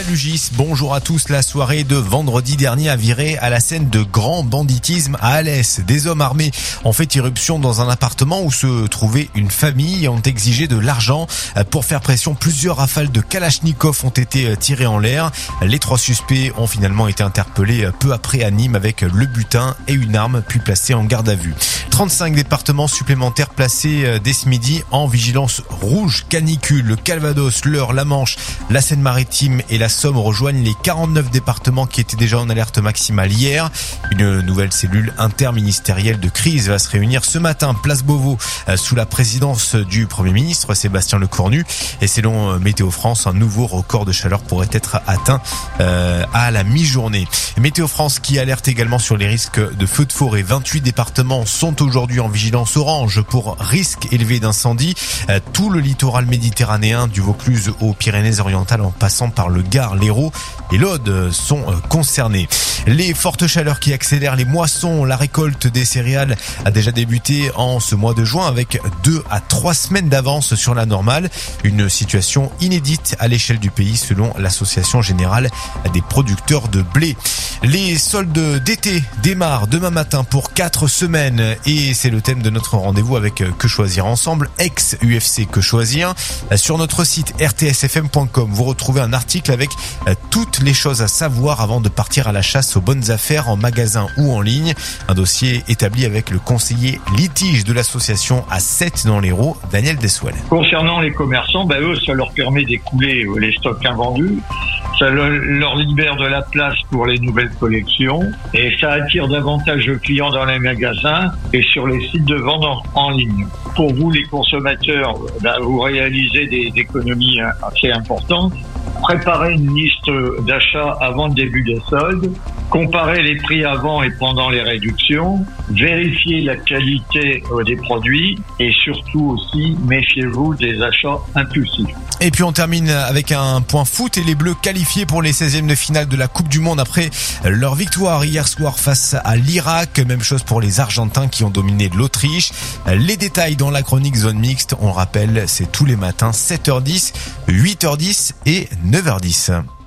Salut Gis, bonjour à tous. La soirée de vendredi dernier a viré à la scène de grand banditisme à Alès. Des hommes armés ont fait irruption dans un appartement où se trouvait une famille et ont exigé de l'argent. Pour faire pression, plusieurs rafales de Kalachnikov ont été tirées en l'air. Les 3 suspects ont finalement été interpellés peu après à Nîmes avec le butin et une arme, puis placés en garde à vue. 35 départements supplémentaires placés dès ce midi en vigilance rouge canicule. Le Calvados, l'Eure, la Manche, la Seine-Maritime et la Somme rejoignent les 49 départements qui étaient déjà en alerte maximale hier. Une nouvelle cellule interministérielle de crise va se réunir ce matin, place Beauvau, sous la présidence du Premier ministre Sébastien Lecornu. Et selon Météo France, un nouveau record de chaleur pourrait être atteint à la mi-journée. Météo France qui alerte également sur les risques de feux de forêt. 28 départements sont aujourd'hui en vigilance orange pour risque élevé d'incendie. Tout le littoral méditerranéen du Vaucluse aux Pyrénées-Orientales en passant par le Gard, l'Hérault et l'Aude sont concernés. Les fortes chaleurs qui accélèrent les moissons, la récolte des céréales a déjà débuté en ce mois de juin avec 2 à 3 semaines d'avance sur la normale. Une situation inédite à l'échelle du pays selon l'Association générale des producteurs de blé. Les soldes d'été démarrent demain matin pour 4 semaines et c'est le thème de notre rendez-vous avec Que choisir ensemble, ex-UFC Que choisir. Sur notre site rtsfm.com, vous retrouvez un article avec toutes les choses à savoir avant de partir à la chasse aux bonnes affaires en magasin ou en ligne. Un dossier établi avec le conseiller litige de l'association A7 dans l'Hérault, Daniel Deswell. Concernant les commerçants, eux, ça leur permet d'écouler les stocks invendus. Ça leur libère de la place pour les nouvelles collections et ça attire davantage de clients dans les magasins et sur les sites de vente en ligne. Pour vous, les consommateurs, vous réalisez des économies assez importantes. Préparez une liste d'achat avant le début des soldes. Comparez les prix avant et pendant les réductions. Vérifiez la qualité des produits et surtout aussi, méfiez-vous des achats impulsifs. Et puis on termine avec un point foot et les Bleus qualifiés pour les 16e de finale de la Coupe du Monde après leur victoire hier soir face à l'Irak. Même chose pour les Argentins qui ont dominé l'Autriche. Les détails dans la chronique Zone Mixte, on rappelle, c'est tous les matins 7h10, 8h10 et 9h10.